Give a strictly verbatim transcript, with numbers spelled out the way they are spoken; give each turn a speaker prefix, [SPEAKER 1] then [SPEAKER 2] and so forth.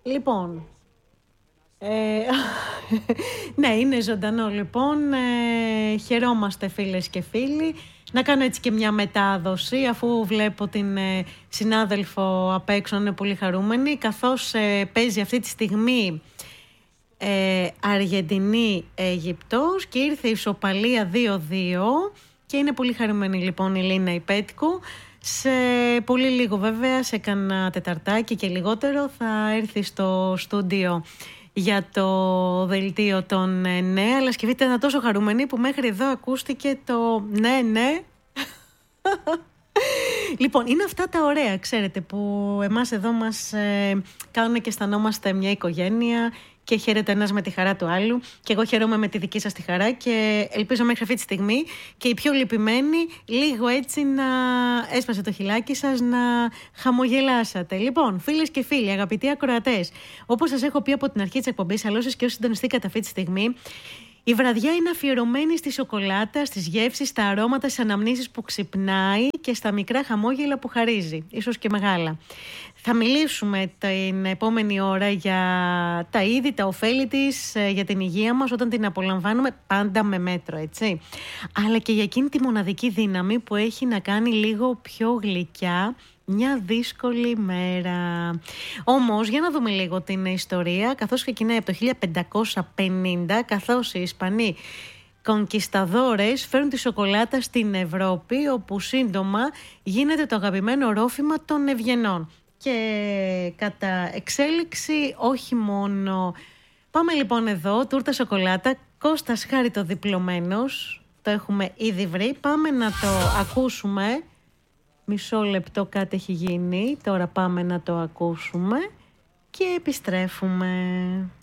[SPEAKER 1] Λοιπόν, ε, ναι, είναι ζωντανό λοιπόν, ε, χαιρόμαστε φίλες και φίλοι. Να κάνω έτσι και μια μετάδοση, αφού βλέπω την ε, συνάδελφο απ' έξω να είναι πολύ χαρούμενη, καθώς ε, παίζει αυτή τη στιγμή ε, Αργεντινή-Αίγυπτος και ήρθε η ισοπαλία δύο δύο και είναι πολύ χαρούμενη λοιπόν η Λίνα η Πέτκου. Σε πολύ λίγο βέβαια, σε κανένα τεταρτάκι και λιγότερο, θα έρθει στο στούντιο για το δελτίο των ναι, αλλά σκεφτείτε, ήταν τόσο χαρούμενη που μέχρι εδώ ακούστηκε το ναι, ναι. Λοιπόν, είναι αυτά τα ωραία, ξέρετε, που εμάς εδώ μας ε, κάνουν και αισθανόμαστε μια οικογένεια και χαίρεται ένας με τη χαρά του άλλου και εγώ χαίρομαι με τη δική σας τη χαρά και ελπίζω μέχρι αυτή τη στιγμή και οι πιο λυπημένοι λίγο έτσι να έσπασε το χιλάκι σας, να χαμογελάσατε. Λοιπόν, φίλες και φίλοι, αγαπητοί ακροατές, όπως σας έχω πει από την αρχή της εκπομπής, αλλά όσοι και όσοι συντονιστήκατε αυτή τη στιγμή, η βραδιά είναι αφιερωμένη στη σοκολάτα, στις γεύσεις, στα αρώματα, στις αναμνήσεις που ξυπνάει και στα μικρά χαμόγελα που χαρίζει, ίσως και μεγάλα. Θα μιλήσουμε την επόμενη ώρα για τα είδη, τα ωφέλη της, για την υγεία μας όταν την απολαμβάνουμε, πάντα με μέτρο, έτσι. Αλλά και για εκείνη τη μοναδική δύναμη που έχει να κάνει λίγο πιο γλυκιά μια δύσκολη μέρα. Όμως, για να δούμε λίγο την ιστορία, καθώς ξεκινάει από το χίλια πεντακόσια πενήντα, καθώς οι Ισπανοί κονκισταδόρες φέρουν τη σοκολάτα στην Ευρώπη, όπου σύντομα γίνεται το αγαπημένο ρόφημα των ευγενών. Και κατά εξέλιξη όχι μόνο. Πάμε λοιπόν εδώ, τούρτα σοκολάτα, Κώστας Χάριτο διπλωμένος, το έχουμε ήδη βρει, πάμε να το ακούσουμε. Μισό λεπτό, κάτι έχει γίνει, τώρα πάμε να το ακούσουμε και επιστρέφουμε.